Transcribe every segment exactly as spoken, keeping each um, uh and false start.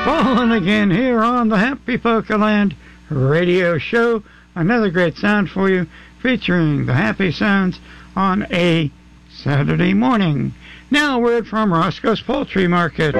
Falling again here on the Happy Polka Land radio show. Another great sound for you, featuring the happy sounds on a Saturday morning. Now a word from Roscoe's Poultry Market.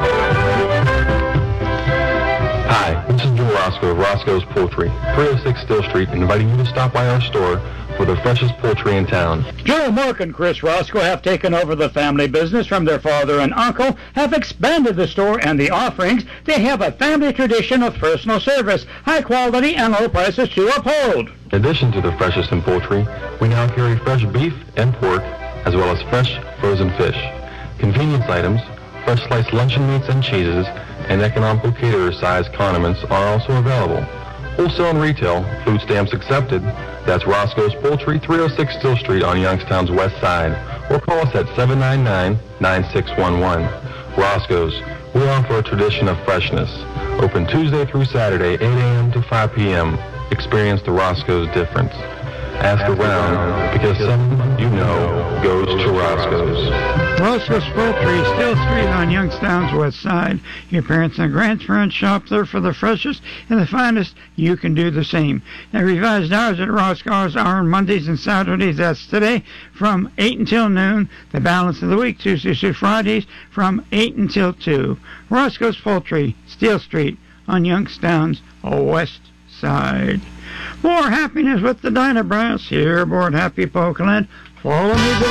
Hi, this is Joe Roscoe of Roscoe's Poultry, three oh six Still Street, inviting you to stop by our store for the freshest poultry in town. Joe Mark and Chris Roscoe have taken over the family business from their father and uncle, have expanded the store and the offerings. They have a family tradition of personal service, high quality and low prices to uphold. In addition to the freshest in poultry, we now carry fresh beef and pork, as well as fresh frozen fish. Convenience items, fresh sliced luncheon meats and cheeses, and economical caterer-sized condiments are also available. Wholesale and retail, food stamps accepted. That's Roscoe's Poultry, three oh six Still Street on Youngstown's west side. Or call us at seven nine nine, nine six one one. Roscoe's, we offer a tradition of freshness. Open Tuesday through Saturday, eight a.m. to five p.m. Experience the Roscoe's difference. Ask around, because someone you know goes to Roscoe's. Roscoe's Poultry, Still Street on Youngstown's west side. Your parents and grandparents shop there for the freshest and the finest. You can do the same. Now, revised hours at Roscoe's are on Mondays and Saturdays. That's today from eight until noon. The balance of the week, Tuesdays through Fridays, from eight until two. Roscoe's Poultry, Still Street on Youngstown's west side. More happiness with the Dynabrass here aboard Happy Polka Land. Follow me to